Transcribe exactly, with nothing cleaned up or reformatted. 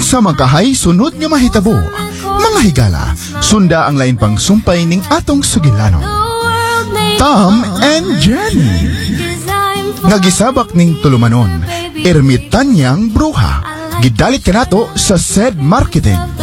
Unsa makahay sunod nga mahitabo. Mga higala, sunda ang lain pang sumpay ning atong sugilanon. Tom and Jenny. Nagisabak ning tulumanon, ermitanyang bruha. Gidalit kanato sa said marketing.